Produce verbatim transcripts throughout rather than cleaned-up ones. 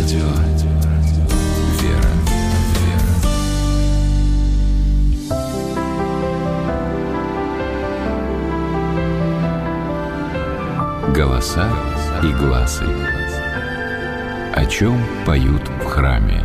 Радио «Вера». Голоса и гласы. О чем поют в храме?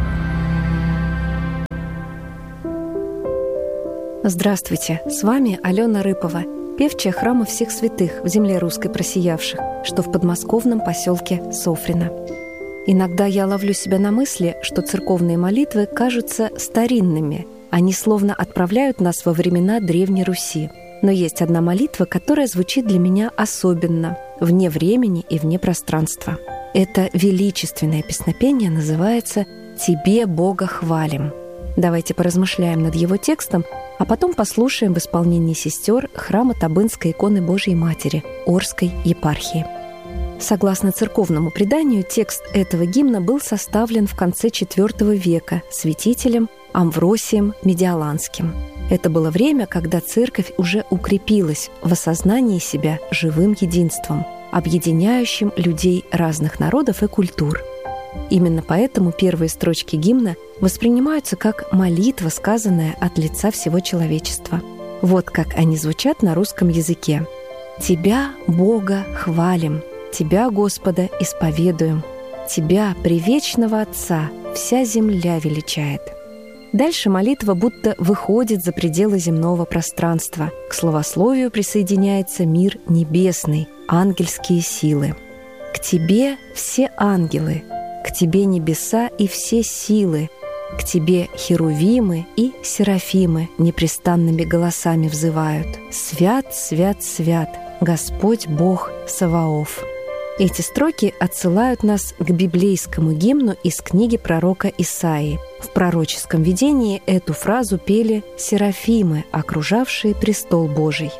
Здравствуйте, с вами Алена Рыпова, певчая храма всех святых в земле русской просиявших, что в подмосковном поселке Софрино. Иногда я ловлю себя на мысли, что церковные молитвы кажутся старинными. Они словно отправляют нас во времена Древней Руси. Но есть одна молитва, которая звучит для меня особенно, вне времени и вне пространства. Это величественное песнопение называется «Тебе, Бога, хвалим». Давайте поразмышляем над его текстом, а потом послушаем в исполнении сестер храма Табынской иконы Божией Матери Орской епархии. Согласно церковному преданию, текст этого гимна был составлен в конце четвёртого века святителем Амвросием Медиаланским. Это было время, когда церковь уже укрепилась в осознании себя живым единством, объединяющим людей разных народов и культур. Именно поэтому первые строчки гимна воспринимаются как молитва, сказанная от лица всего человечества. Вот как они звучат на русском языке. «Тебя, Бога, хвалим, Тебя, Господа, исповедуем, Тебя, привечного Отца, вся земля величает». Дальше молитва будто выходит за пределы земного пространства. К словословию присоединяется мир небесный, ангельские силы. «К Тебе все ангелы, к Тебе небеса и все силы, к Тебе херувимы и серафимы непрестанными голосами взывают. Свят, свят, свят, Господь Бог Саваоф». Эти строки отсылают нас к библейскому гимну из книги пророка Исаии. В пророческом видении эту фразу пели серафимы, окружавшие престол Божий.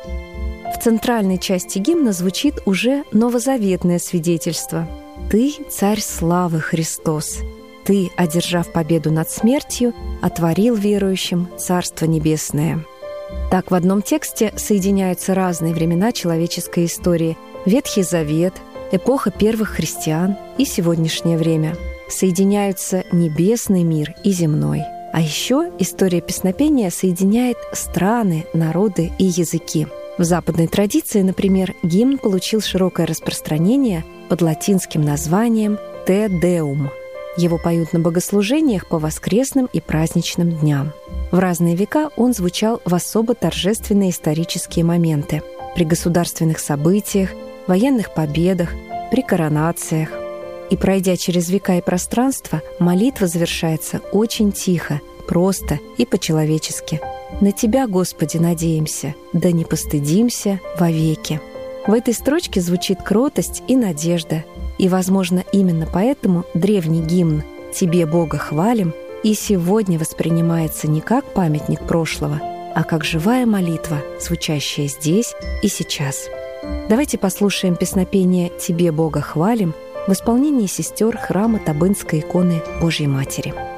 В центральной части гимна звучит уже новозаветное свидетельство. «Ты, Царь славы Христос, Ты, одержав победу над смертью, отворил верующим Царство Небесное». Так в одном тексте соединяются разные времена человеческой истории: Ветхий Завет, эпоха первых христиан и сегодняшнее время. Соединяются небесный мир и земной. А еще история песнопения соединяет страны, народы и языки. В западной традиции, например, гимн получил широкое распространение под латинским названием «Те Деум». Его поют на богослужениях по воскресным и праздничным дням. В разные века он звучал в особо торжественные исторические моменты: при государственных событиях, военных победах, при коронациях. И, пройдя через века и пространство, молитва завершается очень тихо, просто и по-человечески. «На Тебя, Господи, надеемся, да не постыдимся вовеки». В этой строчке звучит кротость и надежда. И, возможно, именно поэтому древний гимн «Тебе, Бога, хвалим» и сегодня воспринимается не как памятник прошлого, а как живая молитва, звучащая здесь и сейчас. Давайте послушаем песнопение «Тебе, Бога, хвалим» в исполнении сестер храма Табынской иконы Божьей Матери.